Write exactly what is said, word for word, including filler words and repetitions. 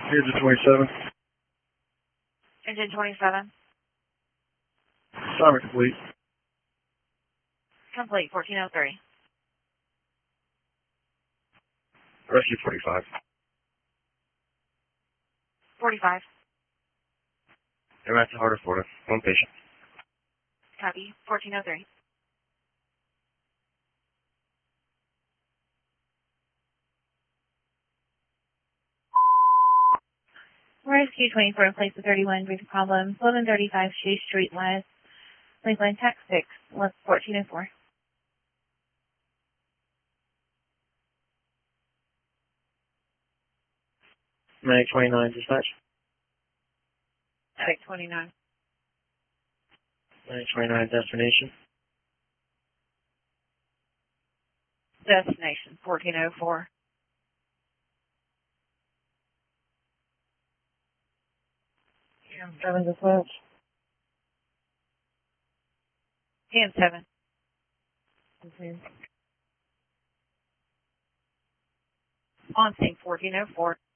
Here's the twenty-seven. Engine twenty-seven. Assignment complete. Complete, fourteen oh three. Rescue forty-five. forty-five. I'm at the heart of Florida. One patient. Copy, fourteen oh three. Rescue twenty-four, place of thirty-one, brief problem. eleven thirty-five Chase Street West. Place line tax six, fourteen oh four. Medic twenty-nine, dispatch. Medic twenty-nine. Medic twenty-nine, destination. Destination, fourteen oh four. Yeah, seven dispatch. Hand seven. Okay. On scene, fourteen oh four.